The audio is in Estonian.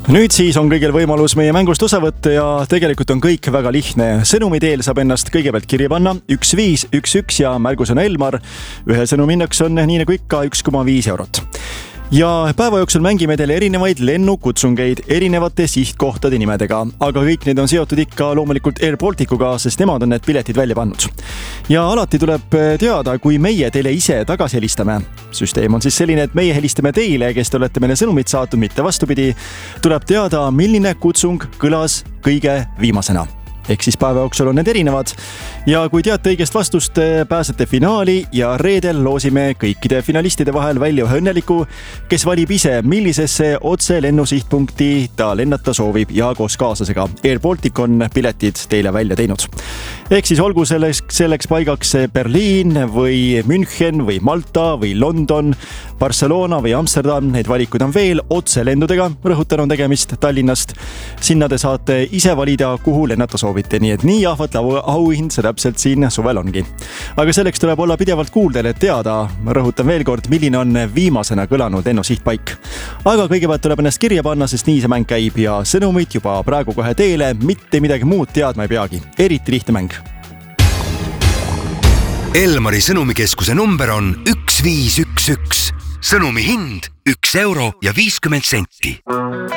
Nüüd siis on kõigil võimalus meie mängust osa võtta ja tegelikult on kõik väga lihtne. Sõnumi teel saab ennast kõigepealt kirja panna 1511 ja märgus on Elmar. Ühe sõnumi hinnaks on nii nagu ikka 1,5 eurot. Ja päeva jooksul mängime teile erinevaid lennukutsungeid erinevate sihtkohtade nimedega, aga kõik need on seotud ikka loomulikult Air Balticuga, sest nemad on need piletid välja pannud. Ja alati tuleb teada, kui meie teile ise tagasi helistame. Süsteem on siis selline, et meie helistame teile, kes te olete meile sõnumit saatnud, mitte vastupidi. Tuleb teada, milline kutsung kõlas kõige viimasena. Ehk siis päeva jooksul on need erinevad. Ja kui teate õigest vastust, pääsete finaali ja reedel loosime kõikide finalistide vahel välja ühe õnneliku, kes valib ise, millisesse otse lennusihtpunkti ta lennata soovib ja koos kaaslasega. Air Baltic on piletid teile välja teinud. Ehk siis olgu selleks paigaks Berliin või München või Malta või London, Barcelona või Amsterdam. Need valikud on veel otse lendudega. Rõhutan on tegemist Tallinnast. Sinna te saate ise valida, kuhu lennata soovite. Nii et nii jahvat auhind see täpselt siin suvel ongi. Aga selleks tuleb olla pidevalt kuuldel, et teada. Rõhutan veel kord, milline on viimasena kõlanud lennusihtpaik. Aga kõigepealt tuleb ennast kirja panna, sest nii see mäng käib ja sõnumit juba praegu kohe teele. Mitte midagi muud teadma ei peagi. Eriti lihtne mäng. Elmari sõnumikeskuse number on 1511. Sõnumi hind 1 euro ja 50 senti.